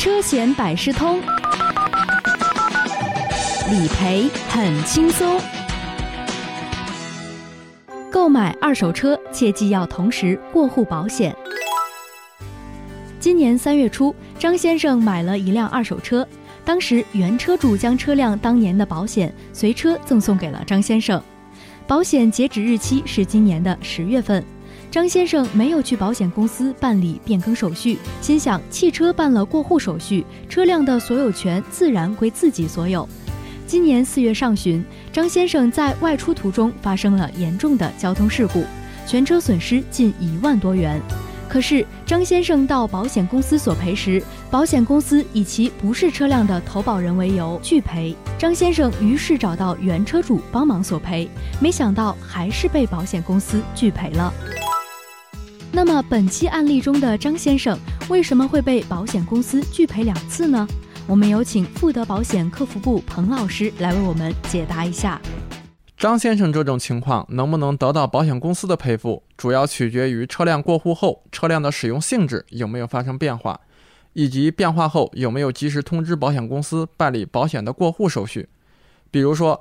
车险百事通，理赔很轻松。购买二手车切记要同时过户保险。今年3月初，张先生买了一辆二手车，当时原车主将车辆当年的保险随车赠送给了张先生，保险截止日期是今年的10月份。张先生没有去保险公司办理变更手续，心想汽车办了过户手续，车辆的所有权自然归自己所有。今年4月上旬，张先生在外出途中发生了严重的交通事故，全车损失近1万多元。可是张先生到保险公司索赔时，保险公司以其不是车辆的投保人为由拒赔。张先生于是找到原车主帮忙索赔，没想到还是被保险公司拒赔了。那么本期案例中的张先生为什么会被保险公司拒赔2次呢？我们有请富德保险客服部彭老师来为我们解答一下。 张先生这种情况能不能得到保险公司的赔付，主要取决于车辆过户后车辆的使用性质有没有发生变化，以及变化后有没有及时通知保险公司办理保险的过户手续。比如说